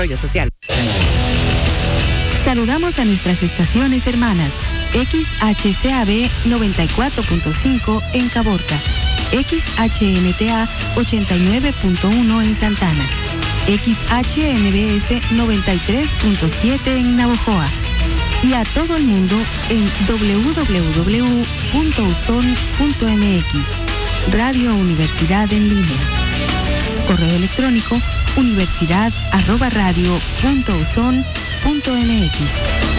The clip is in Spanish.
Social. Saludamos a nuestras estaciones hermanas. XHCAB 94.5 en Caborca. XHNTA 89.1 en Santana. XHNBS 93.7 en Navojoa. Y a todo el mundo en www.uson.mx. Radio Universidad en línea. Correo electrónico universidad@radio.uson.mx.